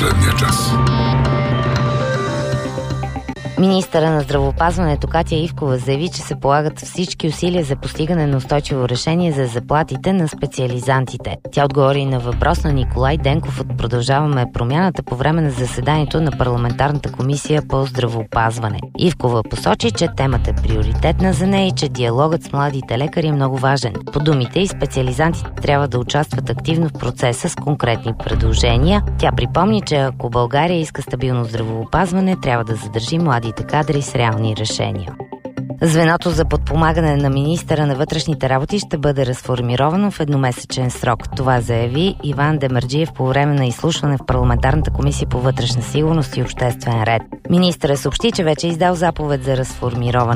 последния час. Министъра на здравеопазването Катя Ивкова заяви, че се полагат всички усилия за постигане на устойчиво решение за заплатите на специализантите. Тя отговори на въпрос на Николай Денков от Продължаваме промяната по време на заседанието на парламентарната комисия по здравеопазване. Ивкова посочи, че темата е приоритетна за нея и че диалогът с младите лекари е много важен. По думите й, специализантите трябва да участват активно в процеса с конкретни предложения. Тя припомни, че ако България иска стабилно здравеопазване, трябва да задържи младите кадри с реални решения. Звеното за подпомагане на министъра на вътрешните работи ще бъде разформировано в едномесечен срок. Това заяви Иван Демерджиев по време на изслушване в парламентарната комисия по вътрешна сигурност и обществен ред. Министърът съобщи, че вече е издал заповед за разформироване